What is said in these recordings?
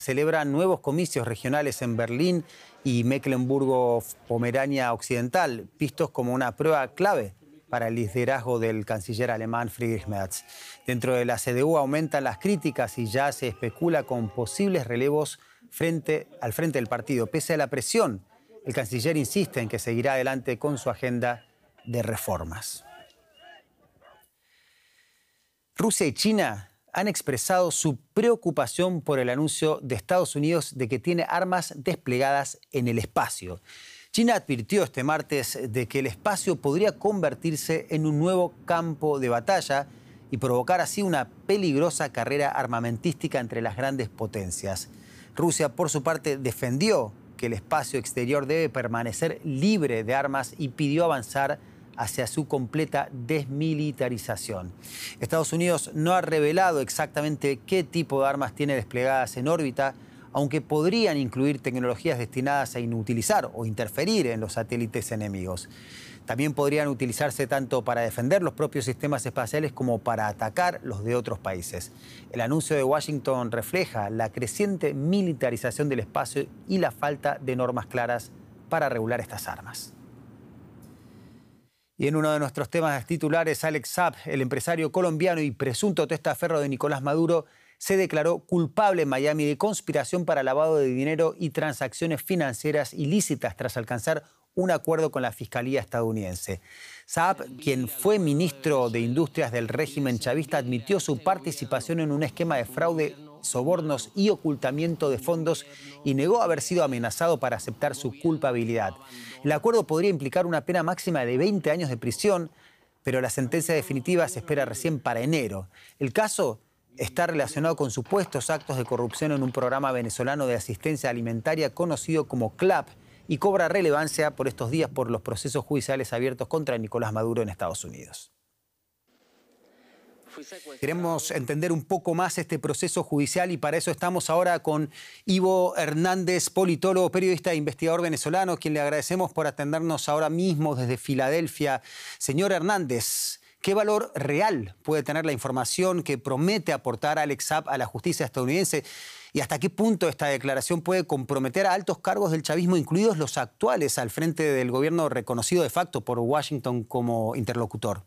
celebra nuevos comicios regionales en Berlín y Mecklemburgo-Pomerania Occidental, vistos como una prueba clave para el liderazgo del canciller alemán Friedrich Merz. Dentro de la CDU aumentan las críticas y ya se especula con posibles relevos al frente del partido. Pese a la presión, el canciller insiste en que seguirá adelante con su agenda de reformas. Rusia y China han expresado su preocupación por el anuncio de Estados Unidos de que tiene armas desplegadas en el espacio. China advirtió este martes de que el espacio podría convertirse en un nuevo campo de batalla y provocar así una peligrosa carrera armamentística entre las grandes potencias. Rusia, por su parte, defendió que el espacio exterior debe permanecer libre de armas y pidió avanzar hacia su completa desmilitarización. Estados Unidos no ha revelado exactamente qué tipo de armas tiene desplegadas en órbita, aunque podrían incluir tecnologías destinadas a inutilizar o interferir en los satélites enemigos. También podrían utilizarse tanto para defender los propios sistemas espaciales como para atacar los de otros países. El anuncio de Washington refleja la creciente militarización del espacio y la falta de normas claras para regular estas armas. Y en uno de nuestros temas titulares, Alex Saab, el empresario colombiano y presunto testaferro de Nicolás Maduro, se declaró culpable en Miami de conspiración para lavado de dinero y transacciones financieras ilícitas tras alcanzar un acuerdo con la Fiscalía estadounidense. Saab, quien fue ministro de Industrias del régimen chavista, admitió su participación en un esquema de fraude, sobornos y ocultamiento de fondos y negó haber sido amenazado para aceptar su culpabilidad. El acuerdo podría implicar una pena máxima de 20 años de prisión, pero la sentencia definitiva se espera recién para enero. El caso está relacionado con supuestos actos de corrupción en un programa venezolano de asistencia alimentaria conocido como CLAP y cobra relevancia por estos días por los procesos judiciales abiertos contra Nicolás Maduro en Estados Unidos. Queremos entender un poco más este proceso judicial y para eso estamos ahora con Ivo Hernández, politólogo, periodista e investigador venezolano, quien le agradecemos por atendernos ahora mismo desde Filadelfia. Señor Hernández, ¿qué valor real puede tener la información que promete aportar Alex Saab a la justicia estadounidense? ¿Y hasta qué punto esta declaración puede comprometer a altos cargos del chavismo, incluidos los actuales al frente del gobierno reconocido de facto por Washington como interlocutor?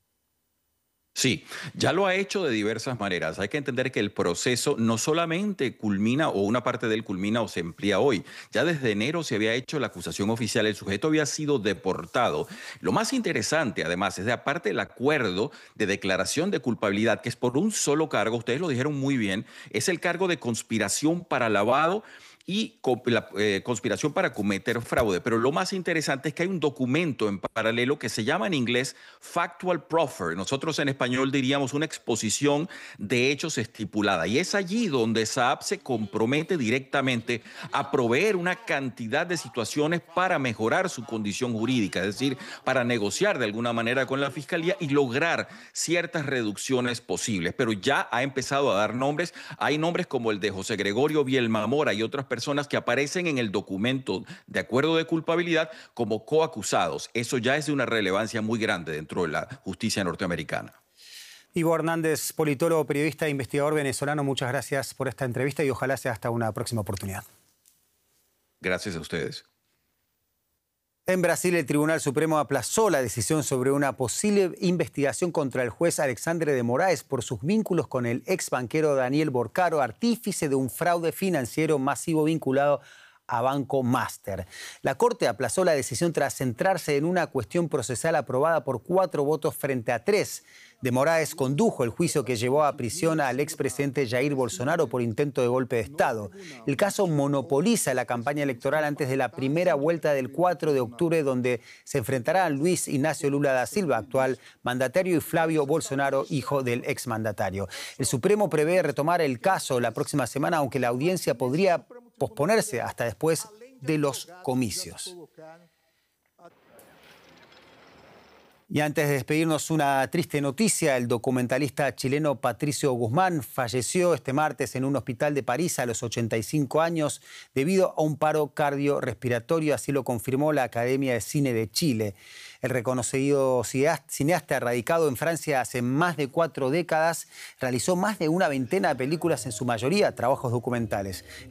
Sí, ya lo ha hecho de diversas maneras. Hay que entender que el proceso no solamente culmina o una parte de él culmina o se emplea hoy. Ya desde enero se había hecho la acusación oficial, el sujeto había sido deportado. Lo más interesante, además, es de aparte del acuerdo de declaración de culpabilidad, que es por un solo cargo, ustedes lo dijeron muy bien, es el cargo de conspiración para lavado y la conspiración para cometer fraude. Pero lo más interesante es que hay un documento en paralelo que se llama en inglés Factual Proffer. Nosotros en español diríamos una exposición de hechos estipulada. Y es allí donde Saab se compromete directamente a proveer una cantidad de situaciones para mejorar su condición jurídica, es decir, para negociar de alguna manera con la Fiscalía y lograr ciertas reducciones posibles. Pero ya ha empezado a dar nombres. Hay nombres como el de José Gregorio Bielma Mora y otras personas que aparecen en el documento de acuerdo de culpabilidad como coacusados. Eso ya es de una relevancia muy grande dentro de la justicia norteamericana. Ivo Hernández, politólogo, periodista e investigador venezolano, muchas gracias por esta entrevista y ojalá sea hasta una próxima oportunidad. Gracias a ustedes. En Brasil, el Tribunal Supremo aplazó la decisión sobre una posible investigación contra el juez Alexandre de Moraes por sus vínculos con el ex banquero Daniel Borcaro, artífice de un fraude financiero masivo vinculado a Banco Master. La Corte aplazó la decisión tras centrarse en una cuestión procesal aprobada por 4 votos frente a 3. De Moraes condujo el juicio que llevó a prisión al expresidente Jair Bolsonaro por intento de golpe de Estado. El caso monopoliza la campaña electoral antes de la primera vuelta del 4 de octubre, donde se enfrentarán Luis Ignacio Lula da Silva, actual mandatario, y Flavio Bolsonaro, hijo del exmandatario. El Supremo prevé retomar el caso la próxima semana, aunque la audiencia podría posponerse hasta después de los comicios. Y antes de despedirnos, una triste noticia. El documentalista chileno Patricio Guzmán falleció este martes en un hospital de París a los 85 años debido a un paro cardiorrespiratorio, así lo confirmó la Academia de Cine de Chile. El reconocido cineasta radicado en Francia hace más de 4 décadas realizó más de una veintena de películas, en su mayoría trabajos documentales.